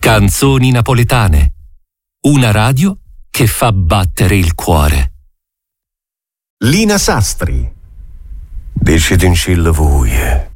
Canzoni napoletane. Una radio che fa battere il cuore. Lina Sastri. Decide in cilla voi.